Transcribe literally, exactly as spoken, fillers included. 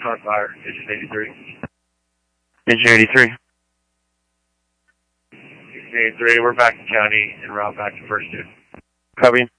car fire, engine eighty-three. Engine eighty-three. Engine eighty-three, we're back in county and route back to first two. Copy.